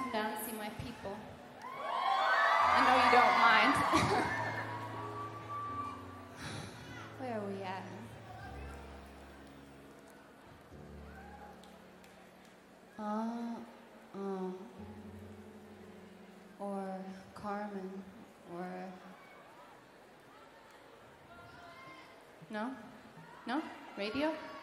come down and see my people. I know you don't mind. Where are we at? Or Carmen, or... No? No? Radio?